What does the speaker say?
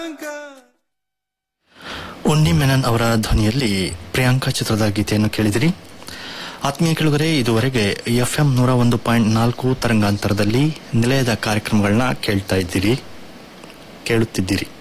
ಉನ್ನಿ ಮೆನನ್ ಅವರ ಧ್ವನಿಯಲ್ಲಿ ಪ್ರಿಯಾಂಕಾ ಚಿತ್ರದ ಗೀತೆಯನ್ನು ಕೇಳಿದಿರಿ. ಆತ್ಮೀಯ ಕೇಳುಗರೆ, ಇದುವರೆಗೆ FM 101.4 ತರಂಗಾಂತರದಲ್ಲಿ ನಿಲಯದ ಕಾರ್ಯಕ್ರಮಗಳನ್ನ ಕೇಳುತ್ತಿದ್ದೀರಿ.